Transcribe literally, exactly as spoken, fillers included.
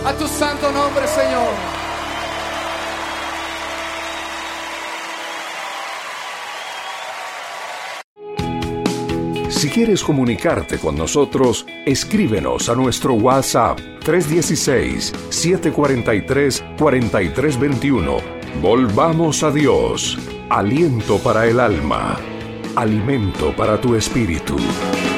A tu santo nombre, Señor. Si quieres comunicarte con nosotros, escríbenos a nuestro WhatsApp tres uno seis, siete cuatro tres, cuatro tres dos uno. Volvamos a Dios. Aliento para el alma. Alimento para tu espíritu.